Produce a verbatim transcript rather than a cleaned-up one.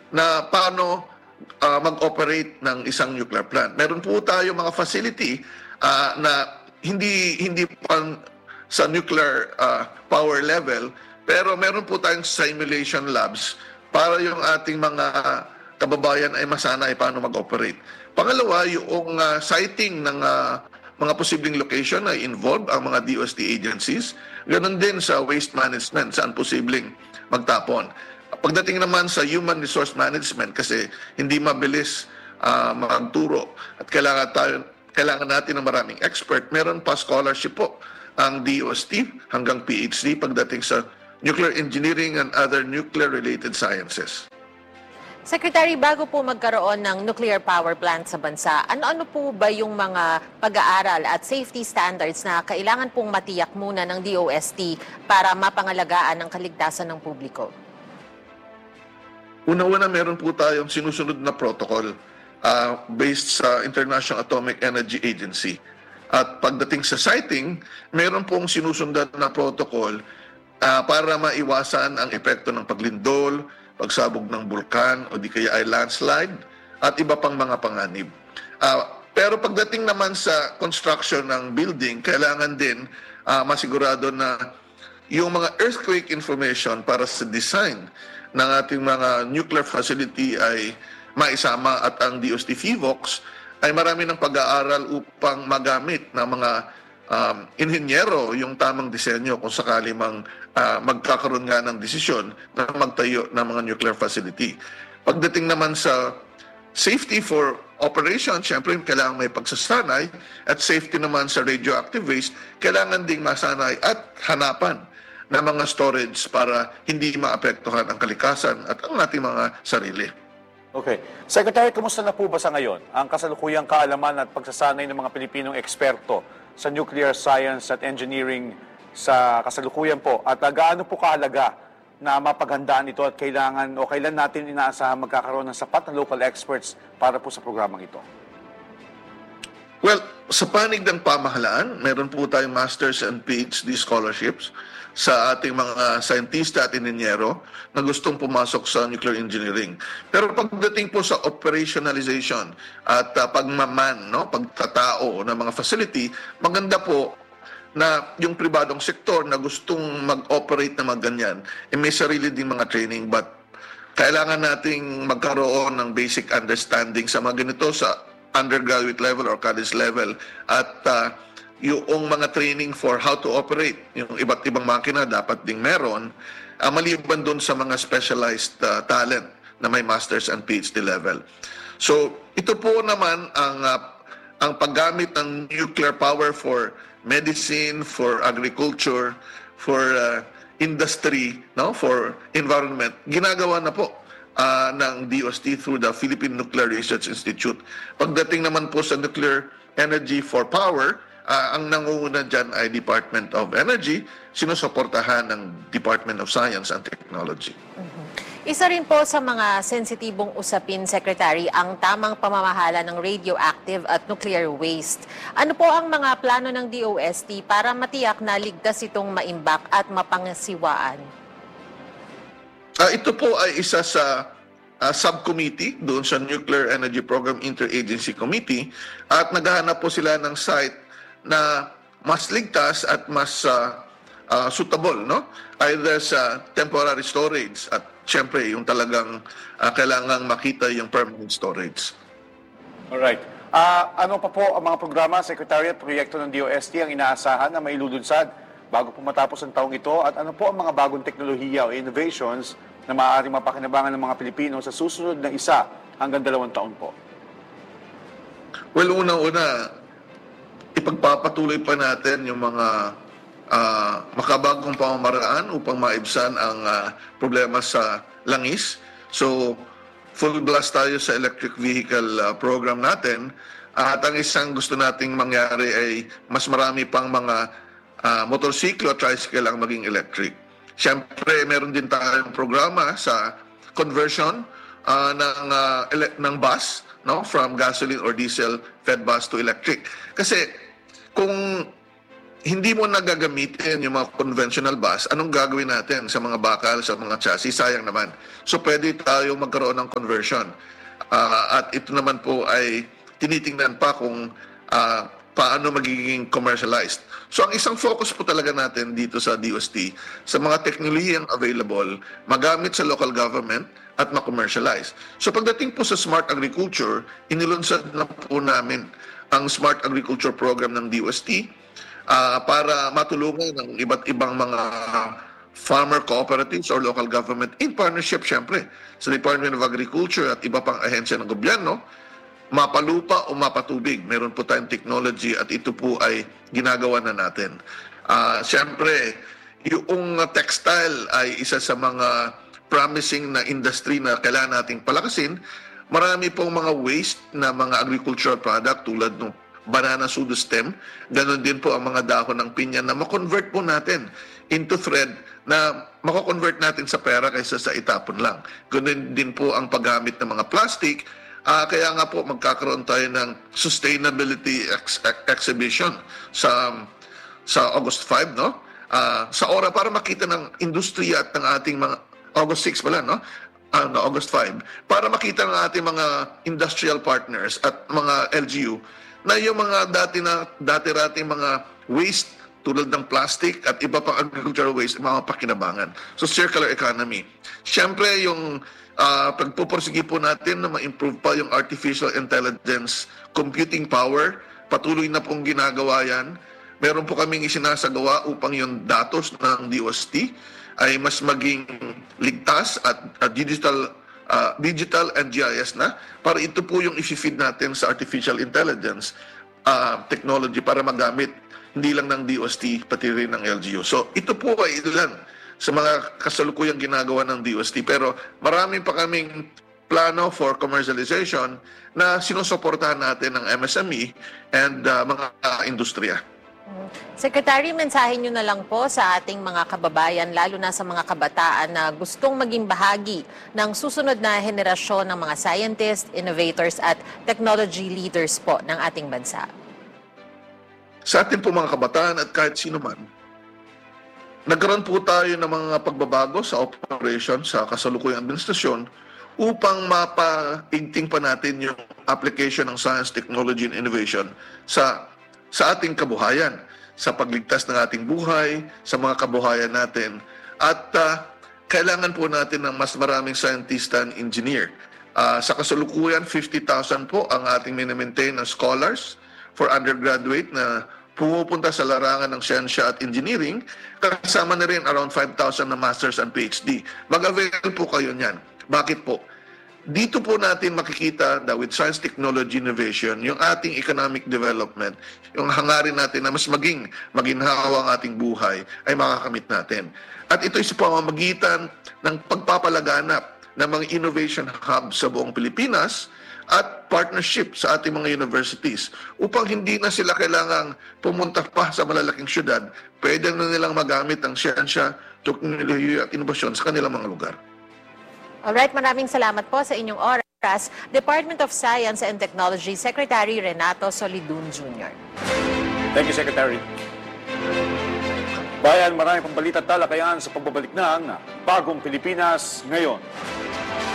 na paano uh, mag-operate ng isang nuclear plant. Meron po tayo mga facility uh, na hindi hindi pa sa nuclear uh, power level, pero meron po tayong simulation labs para yung ating mga kababayan ay masanay paano mag-operate. Pangalawa, yung uh, siting ng uh, mga posibleng location ay involved ang mga D O S T agencies. Ganon din sa waste management, saan posibleng magtapon. Pagdating naman sa human resource management, kasi hindi mabilis uh, magturo at kailangan, tayo, kailangan natin ng maraming expert, meron pa scholarship po ang D O S T hanggang P H D pagdating sa nuclear engineering and other nuclear-related sciences. Secretary, bago po magkaroon ng nuclear power plant sa bansa, ano-ano po ba yung mga pag-aaral at safety standards na kailangan pong matiyak muna ng D O S T para mapangalagaan ang kaligtasan ng publiko? Una-una, meron po tayong sinusunod na protocol uh, based sa International Atomic Energy Agency. At pagdating sa siting, meron pong sinusundan na protocol uh, para maiwasan ang epekto ng paglindol, pagsabog ng bulkan o di kaya ay landslide at iba pang mga panganib. Uh, pero pagdating naman sa construction ng building, kailangan din uh, masigurado na yung mga earthquake information para sa design ng ating mga nuclear facility ay maisama at ang D O S T FIVOX ay marami ng pag-aaral upang magamit ng mga um, inhinyero yung tamang disenyo kung sakali mang uh, magkakaroon nga ng desisyon na magtayo ng mga nuclear facility. Pagdating naman sa safety for operation, syempre kailangan may pagsasanay, at safety naman sa radioactive waste, kailangan ding masanay at hanapan ng mga storage para hindi maapektuhan ang kalikasan at ang ating mga sarili. Okay. Secretary, kumusta na po ba sa ngayon ang kasalukuyang kaalaman at pagsasanay ng mga Pilipinong eksperto sa nuclear science at engineering sa kasalukuyan po? At uh, gaano po kahalaga na mapaghandaan ito at kailangan o kailan natin inaasahan magkakaroon ng sapat na local experts para po sa programang ito? Well, sa panig ng pamahalaan, meron po tayong Masters and P H D scholarships sa ating mga scientista at inhinyero na gustong pumasok sa nuclear engineering. Pero pagdating po sa operationalization at uh, pagmaman, no, pagtatao ng mga facility, maganda po na yung pribadong sektor na gustong mag-operate na mga ganyan, eh may sarili ding mga training, but kailangan nating magkaroon ng basic understanding sa mga ganito sa undergraduate level or college level, at uh, yung mga training for how to operate, yung iba't ibang makina dapat ding meron, uh, maliban doon sa mga specialized uh, talent na may master's and P H D level. So ito po naman ang uh, ang paggamit ng nuclear power for medicine, for agriculture, for uh, industry, no, for environment, ginagawa na po uh, ng D O S T through the Philippine Nuclear Research Institute. Pagdating naman po sa nuclear energy for power, Uh, ang nangunguna dyan ay Department of Energy, sinusuportahan ng Department of Science and Technology. Mm-hmm. Isa rin po sa mga sensitibong usapin, Secretary, ang tamang pamamahala ng radioactive at nuclear waste. Ano po ang mga plano ng D O S T para matiyak na ligtas itong maimbak at mapangasiwaan? Uh, ito po ay isa sa uh, subcommittee doon sa Nuclear Energy Program Interagency Committee, at naghahanap po sila ng site na mas ligtas at mas uh, uh, suitable, no? Either sa temporary storage at syempre yung talagang uh, kailangang makita yung permanent storage. Alright. Uh, ano pa po ang mga programa, Secretary, at proyekto ng D O S T ang inaasahan na mailulunsad bago po matapos ang taong ito, at ano po ang mga bagong teknolohiya o innovations na maaaring mapakinabangan ng mga Pilipino sa susunod na isa hanggang dalawang taon po? Well, unang-una, ipagpapatuloy pa natin yung mga uh, makabagong pamamaraan upang maibsan ang uh, problema sa langis. So, full blast tayo sa electric vehicle uh, program natin. Uh, at ang isang gusto nating mangyari ay mas marami pang mga uh, motorsiklo at tricycle ang maging electric. Siyempre, meron din tayong programa sa conversion uh, ng, uh, ng bus, no, from gasoline or diesel fed bus to electric. Kasi kung hindi mo nagagamitin yung mga conventional bus, anong gagawin natin sa mga bakal, sa mga chassis? Sayang naman. So pwede tayo magkaroon ng conversion. Ah, at ito naman po ay tinitingnan pa kung ah, paano magiging commercialized. So ang isang focus po talaga natin dito sa D O S T, sa mga teknolohiyang available, magamit sa local government at ma-commercialize. So pagdating po sa smart agriculture, inilunsad na po namin ang Smart Agriculture Program ng D O S T ah, para matulungan ng iba't ibang mga farmer cooperatives or local government in partnership syempre sa Department of Agriculture at iba pang ahensya ng gobyerno, mapalupa o mapatubig. Meron po tayong technology at ito po ay ginagawa na natin. Ah, syempre, yung textile ay isa sa mga promising na industry na kailangan nating palakasin. Marami pong mga waste na mga agricultural product tulad ng banana pseudostem. Ganon din po ang mga dahon ng pinya na makonvert po natin into thread na mako-convert natin sa pera kaysa sa itapon lang. Ganon din po ang paggamit ng mga plastic. Ah, kaya nga po magkakaroon tayo ng sustainability ex- ex- exhibition sa sa August five, no? Ah, sa ora para makita ng industriya at ng ating mga August six pala, no? Ah, no, August five, para makita ng ating mga industrial partners at mga L G U na yung mga dati na dati-rating mga waste tulad ng plastic at iba pang agricultural waste, mga pakinabangan. So circular economy. Siyempre yung uh, pagpupursige po natin na ma-improve pa yung artificial intelligence computing power, patuloy na pong ginagawa yan. Meron po kaming isinasagawa upang yung datos ng D O S T ay mas maging ligtas at uh, digital uh, digital and G I S na, para ito po yung i-feed natin sa artificial intelligence uh, technology para magamit hindi lang ng D O S T pati rin ng L G U. So ito po ay ilan sa mga kasalukuyang ginagawa ng D O S T, pero marami pa kaming plano for commercialization na sinusuportahan natin ng M S M E and uh, mga uh, industriya. Secretary, mensahe nyo na lang po sa ating mga kababayan, lalo na sa mga kabataan na gustong maging bahagi ng susunod na henerasyon ng mga scientists, innovators at technology leaders po ng ating bansa. Sa ating po mga kabataan at kahit sino man, nagkaroon po tayo ng mga pagbabago sa operation sa kasalukuyang administrasyon upang mapaigting pa natin yung application ng science, technology, and innovation sa sa ating kabuhayan, sa pagligtas ng ating buhay, sa mga kabuhayan natin. At uh, kailangan po natin ng mas maraming scientist and engineer. Uh, sa kasalukuyan, fifty thousand po ang ating minimaintain na scholars for undergraduate na pumupunta sa larangan ng siyensya at engineering. Kasama na rin around five thousand na masters and P H D. Mag-avail po kayo niyan. Bakit po? Dito po natin makikita na with science, technology, innovation, yung ating economic development, yung hangarin natin na mas maging maginhawa ang ating buhay ay makakamit natin. At ito ay sa pamamagitan ng pagpapalaganap ng mga innovation hubs sa buong Pilipinas at partnership sa ating mga universities upang hindi na sila kailangang pumunta pa sa malalaking syudad, pwede na nilang magamit ang siyensya, teknolohiya at inobasyon sa kanilang mga lugar. Alright, maraming salamat po sa inyong oras. Department of Science and Technology Secretary Renato Solidun Junior Thank you, Secretary. Bayan, maraming pambalita at talakayan sa pagbabalik ng Bagong Pilipinas ngayon.